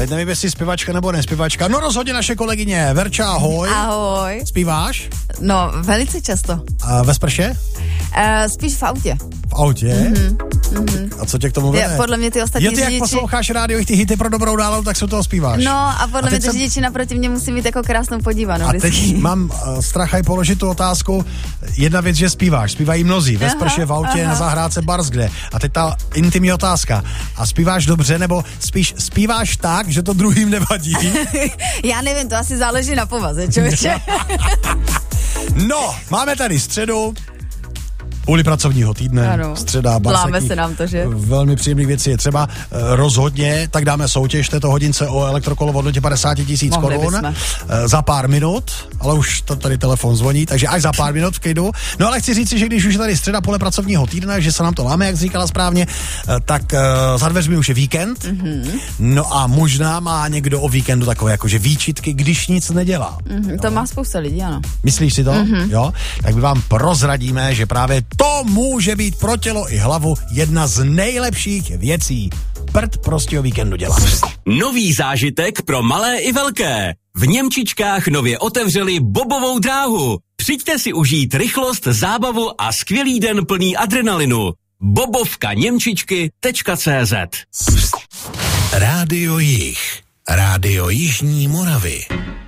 Teď nevím, jestli zpěvačka nebo nespěvačka. No rozhodně naše kolegyně Verča, ahoj. Ahoj. Zpíváš? No, velice často. A ve sprše? Spíš v autě. V autě? A co tě k tomu vede? Podle mě ty ostatní řidiči... jak posloucháš rádio, ty hity pro dobrou náladu, tak se toho zpíváš. No a podle mě ty řidiči naproti mě musí mít jako krásnou podívanou. A teď mám strach aj položit tu otázku. Jedna věc, že zpíváš. Zpívají mnozí. Ve sprše, v autě, na zahrádce, bars kde. A teď ta intimní otázka. A zpíváš dobře, nebo spíš zpíváš tak, že to druhým nevadí? Já nevím, to asi záleží na povaze, člověče. No, máme tady středu, půli pracovního týdne, ano. Středa, barsaky. Láme se nám to, že? Velmi příjemných věcí je třeba rozhodně, tak dáme soutěž této hodince o elektrokolo v hodnotě 50 000 korun za pár minut, ale už tady telefon zvoní, takže až za pár minut v klidu. No ale chci říct si, že když už je tady středa, půle pracovního týdne, že se nám to láme, jak říkala správně, tak za dveřmi už je víkend. No a možná má někdo o víkendu takové jakože výčitky, když nic nedělá. To má spousta lidí, ano. Myslíš si to? Jo? Tak my vám prozradíme, že právě to může být pro tělo i hlavu jedna z nejlepších věcí. Prd prostě o víkendu dělá. Nový zážitek pro malé i velké. V Němčičkách nově otevřeli bobovou dráhu. Přijďte si užít rychlost, zábavu a skvělý den plný adrenalinu. bobovkaněmčičky.cz Rádio Jih. Rádio Jižní Moravy.